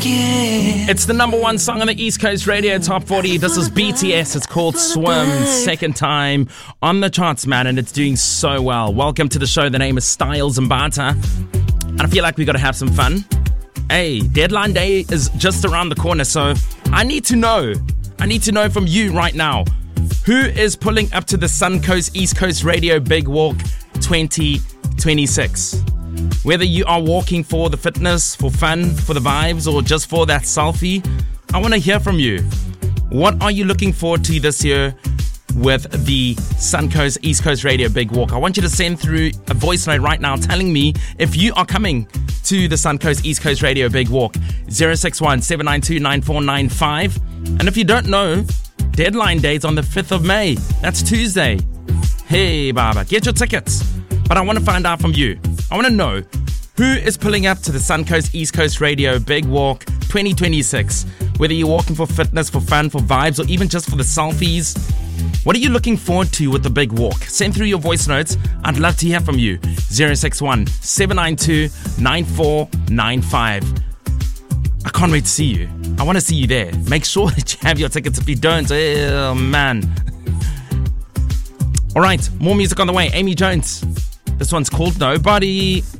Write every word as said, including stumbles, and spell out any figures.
It's the number one song on the East Coast Radio Top forty. This is B T S. It's called Swim. Second time on the charts, man, and it's doing so well. Welcome to the show. The name is Styles Mbata. And I feel like we got to have some fun. Hey, deadline day is just around the corner, so I need to know. I need to know from you right now. Who is pulling up to the Suncoast East Coast Radio Big Walk twenty twenty-six? Whether you are walking for the fitness, for fun, for the vibes, or just for that selfie, I want to hear from you. What are you looking forward to this year with the Suncoast East Coast Radio Big Walk? I want you to send through a voice note right now telling me if you are coming to the Suncoast East Coast Radio Big Walk. zero six one, seven nine two, nine four nine five. And if you don't know, deadline date's on the fifth of May. That's Tuesday. Hey, Baba, get your tickets. But I want to find out from you. I want to know who is pulling up to the Suncoast East Coast Radio Big Walk twenty twenty-six. Whether you're walking for fitness, for fun, for vibes, or even just for the selfies. What are you looking forward to with the big walk? Send through your voice notes. I'd love to hear from you. zero six one, seven nine two, nine four nine five. I can't wait to see you. I want to see you there. Make sure that you have your tickets. If you don't, oh man. All right, more music on the way. Amy Jones. This one's called Nobody.